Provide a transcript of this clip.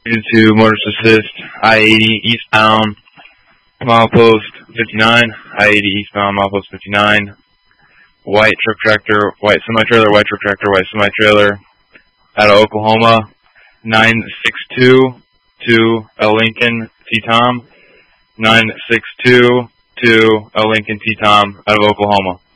2 Motors Assist, I-80 eastbound, milepost 59, I-80 eastbound, milepost 59, white truck tractor, white semi-trailer, white truck tractor, white semi-trailer, out of Oklahoma, 962 to L. Lincoln T. Tom, 962 to L. Lincoln T. Tom, out of Oklahoma.